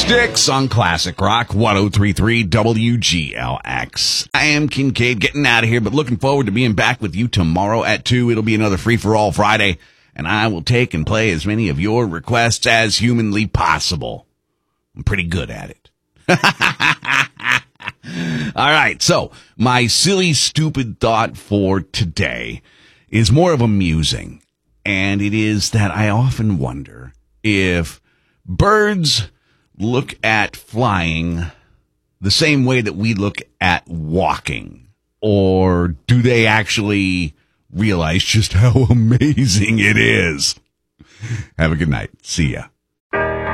Sticks on Classic Rock 103.3 WGLX. I am Kincaid getting out of here, but looking forward to being back with you tomorrow at 2. It'll be another free-for-all Friday, and I will take and play as many of your requests as humanly possible. I'm pretty good at it. All right, so my silly, stupid thought for today is more of a musing, and it is that I often wonder if birds look at flying the same way that we look at walking, or do they actually realize just how amazing it is? Have a good night. See ya.